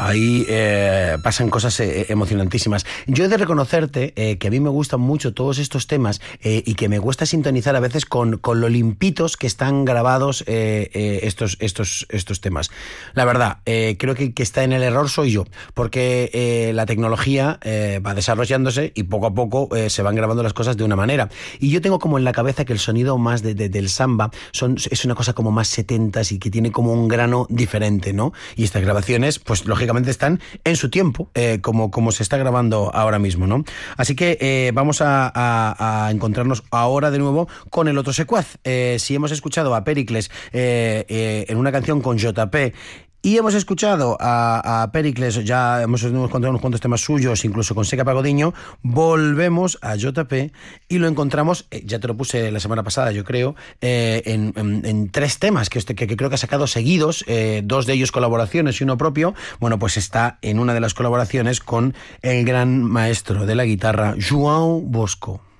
Ahí pasan cosas emocionantísimas. Yo he de reconocerte que a mí me gustan mucho todos estos temas y que me cuesta sintonizar a veces con lo limpitos que están grabados estos temas. La verdad, creo que está en el error soy yo, porque la tecnología va desarrollándose y poco a poco se van grabando las cosas de una manera. Y yo tengo como en la cabeza que el sonido más del samba es una cosa como más 70s y que tiene como un grano diferente, ¿no? Y estas grabaciones, pues lógicamente están en su tiempo, como se está grabando ahora mismo, ¿no? Así que vamos a encontrarnos ahora de nuevo con el otro secuaz. Si hemos escuchado a Pericles en una canción con JP y hemos escuchado a Pericles, ya hemos encontrado unos cuantos temas suyos, incluso con Seca Pagodiño, volvemos a JP y lo encontramos, ya te lo puse la semana pasada, yo creo, en 3 temas que creo que ha sacado seguidos, 2 de ellos colaboraciones y uno propio. Bueno, pues está en una de las colaboraciones con el gran maestro de la guitarra, João Bosco.